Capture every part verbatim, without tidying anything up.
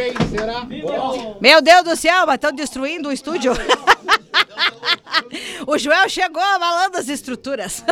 Quem será? Meu Deus do céu, mas estão destruindo o estúdio. O Joel chegou abalando as estruturas.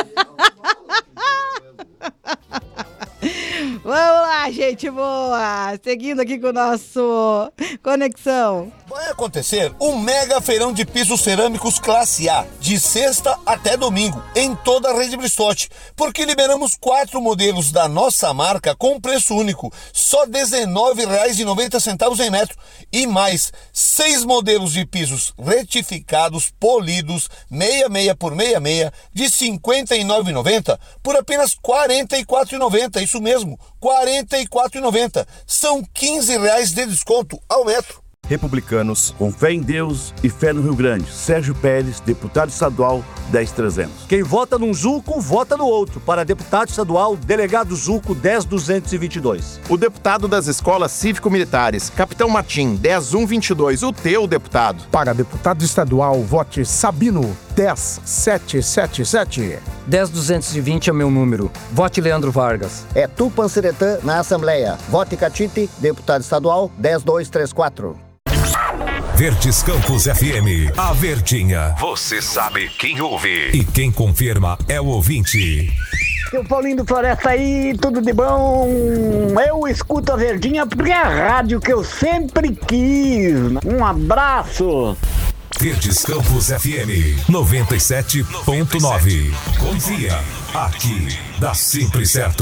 Vamos lá, gente boa. Seguindo aqui com o nosso Conexão. Vai acontecer um mega feirão de pisos cerâmicos classe A, de sexta até domingo, em toda a rede Bristotti, porque liberamos quatro modelos da nossa marca com preço único, só dezenove reais e noventa centavos em metro, e mais seis modelos de pisos retificados, polidos, meia meia por meia meia, de cinquenta e nove reais e noventa centavos por apenas quarenta e quatro reais e noventa centavos, isso mesmo, quarenta e quatro reais e noventa centavos, são quinze reais de desconto ao metro. Republicanos, com fé em Deus e fé no Rio Grande. Sérgio Pérez, deputado estadual dez mil e trezentos. Quem vota num Zuco, vota no outro. Para deputado estadual, delegado Zuco dez mil duzentos e vinte e dois. O deputado das escolas cívico-militares, Capitão Martim, dez mil cento e vinte e dois. O teu deputado. Para deputado estadual, vote Sabino, dez mil setecentos e setenta e sete. dez mil duzentos e vinte é meu número. Vote Leandro Vargas. É Tupanceretã na Assembleia. Vote Catite, deputado estadual, dez mil duzentos e trinta e quatro. Verdes Campos F M, a Verdinha. Você sabe quem ouve e quem confirma é o ouvinte. Eu, Paulinho do Floresta aí, tudo de bom? Eu escuto a Verdinha porque é a rádio que eu sempre quis. Um abraço. Verdes Campos F M, noventa e sete ponto nove. Confia, aqui dá sempre certo.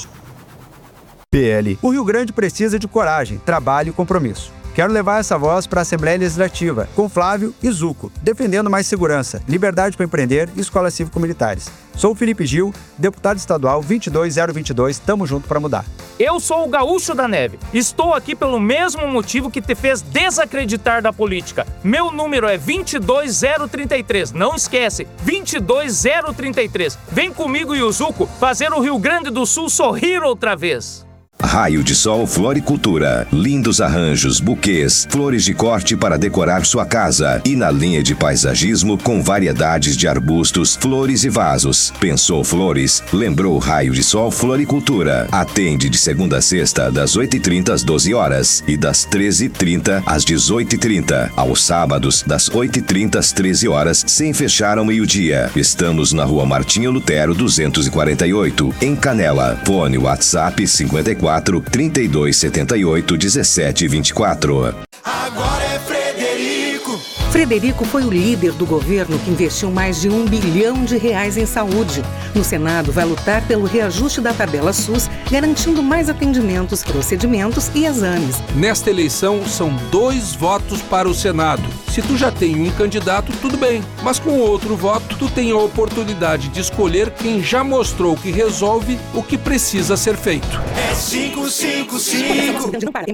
P L. O Rio Grande precisa de coragem, trabalho e compromisso. Quero levar essa voz para a Assembleia Legislativa, com Flávio e Zuco, defendendo mais segurança, liberdade para empreender e escolas cívico-militares. Sou o Felipe Gil, deputado estadual vinte e dois zero vinte e dois, tamo junto para mudar. Eu sou o Gaúcho da Neve. Estou aqui pelo mesmo motivo que te fez desacreditar da política. Meu número é vinte e dois zero trinta e três. Não esquece, vinte e dois zero trinta e três. Vem comigo e o Zuco fazer o Rio Grande do Sul sorrir outra vez. Raio de Sol Floricultura. Lindos arranjos, buquês, flores de corte para decorar sua casa. E na linha de paisagismo com variedades de arbustos, flores e vasos. Pensou flores? Lembrou Raio de Sol Floricultura. Atende de segunda a sexta, das oito e trinta às doze horas e das treze e trinta às dezoito e trinta. Aos sábados, das oito e trinta às treze horas, sem fechar ao meio-dia. Estamos na Rua Martinho Lutero, duzentos e quarenta e oito, em Canela. Fone WhatsApp cinquenta e quatro, trinta e dois, setenta e oito, dezessete, vinte e quatro. Agora é Frederico. Frederico foi o líder do governo que investiu mais de um bilhão de reais em saúde. No Senado, vai lutar pelo reajuste da tabela SUS, garantindo mais atendimentos, procedimentos e exames. Nesta eleição, são dois votos para o Senado. Se tu já tem um candidato, tudo bem. Mas com outro voto, tu tem a oportunidade de escolher quem já mostrou que resolve o que precisa ser feito. É cinco cinco cinco.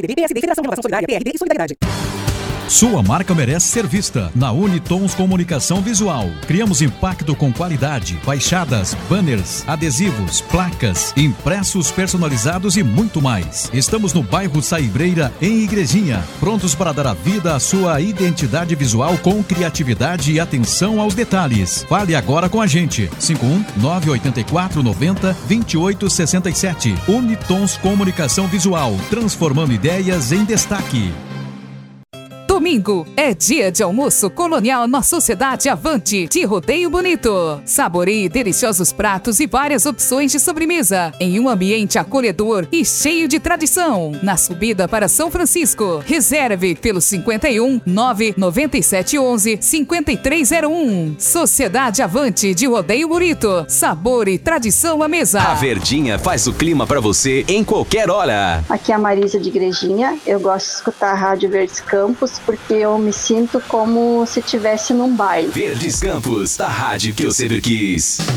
Sua marca merece ser vista na Unitons Comunicação Visual. Criamos impacto com qualidade, fachadas, banners, adesivos, placas, impressos personalizados e muito mais. Estamos no bairro Saibreira, em Igrejinha, prontos para dar a vida à sua identidade visual com criatividade e atenção aos detalhes. Fale agora com a gente. cinco um nove oito quatro nove zero dois oito seis sete. Unitons Comunicação Visual, transformando ideias em destaque. Domingo é dia de almoço colonial na Sociedade Avante de Rodeio Bonito. Saboreie deliciosos pratos e várias opções de sobremesa em um ambiente acolhedor e cheio de tradição. Na subida para São Francisco, reserve pelo cinquenta e um nove nove sete onze cinquenta e três zero um. Sociedade Avante de Rodeio Bonito. Sabor e tradição à mesa. A Verdinha faz o clima para você em qualquer hora. Aqui é a Marisa de Igrejinha. Eu gosto de escutar a Rádio Verdes Campos porque eu me sinto como se estivesse num baile. Verdes Campos, a rádio que eu sempre quis.